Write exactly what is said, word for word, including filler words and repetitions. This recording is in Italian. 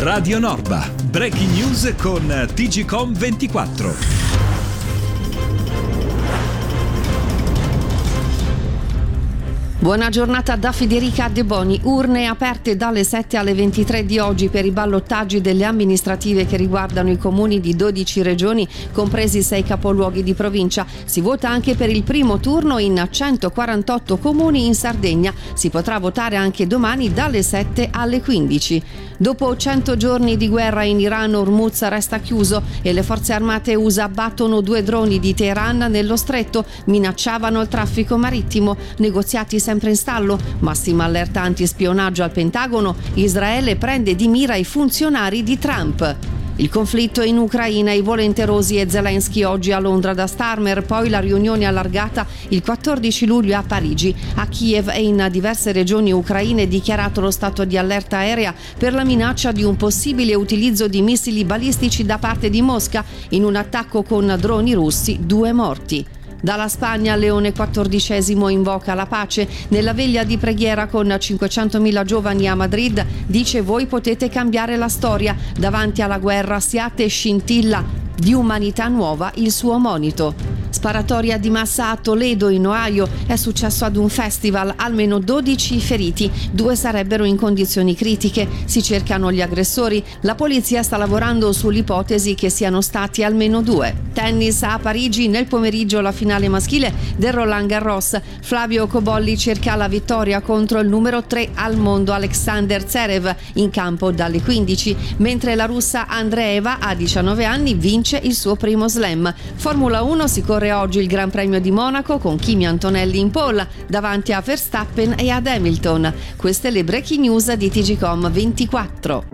Radio Norba, breaking news con T G Com ventiquattro. Buona giornata da Federica De Boni. Urne aperte dalle sette alle ventitré di oggi per i ballottaggi delle amministrative che riguardano i comuni di dodici regioni, compresi sei capoluoghi di provincia. Si vota anche per il primo turno in centoquarantotto comuni in Sardegna. Si potrà votare anche domani dalle sette alle quindici. Dopo cento giorni di guerra in Iran, Hormuz resta chiuso e le forze armate U S A abbattono due droni di Teheran nello stretto, minacciavano il traffico marittimo. Negoziati sempre in stallo, massima allerta antispionaggio al Pentagono, Israele prende di mira i funzionari di Trump. Il conflitto in Ucraina, i volenterosi e Zelensky oggi a Londra da Starmer, poi la riunione allargata il quattordici luglio a Parigi. A Kiev e in diverse regioni ucraine è dichiarato lo stato di allerta aerea per la minaccia di un possibile utilizzo di missili balistici da parte di Mosca in un attacco con droni russi, due morti. Dalla Spagna Leone quattordicesimo invoca la pace. Nella veglia di preghiera con cinquecentomila giovani a Madrid dice: voi potete cambiare la storia, davanti alla guerra siate scintilla di umanità nuova, il suo monito. Sparatoria di massa a Toledo in Ohio, è successo ad un festival, almeno dodici feriti, due sarebbero in condizioni critiche, si cercano gli aggressori, la polizia sta lavorando sull'ipotesi che siano stati almeno due. Tennis a Parigi, nel pomeriggio la finale maschile del Roland Garros, Flavio Cobolli cerca la vittoria contro il numero tre al mondo Alexander Zverev in campo dalle quindici, mentre la russa Andreeva a diciannove anni vince il suo primo slam. Formula uno, si corre oggi il Gran Premio di Monaco con Kimi Antonelli in pole davanti a Verstappen e ad Hamilton. Queste le breaking news di T G Com ventiquattro.